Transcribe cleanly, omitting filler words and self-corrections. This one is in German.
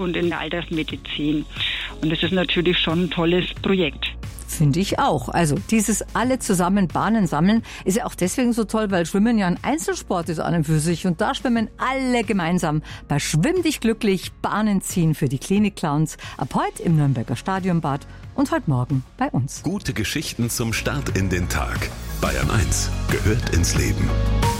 und in der Altersmedizin. Und das ist natürlich schon ein tolles Projekt. Finde ich auch. Also dieses alle zusammen Bahnen sammeln ist ja auch deswegen so toll, weil Schwimmen ja ein Einzelsport ist an und für sich. Und da schwimmen alle gemeinsam bei Schwimm dich glücklich, Bahnen ziehen für die Klinik-Clowns. Ab heute im Nürnberger Stadionbad und heute Morgen bei uns. Gute Geschichten zum Start in den Tag. Bayern 1 gehört ins Leben.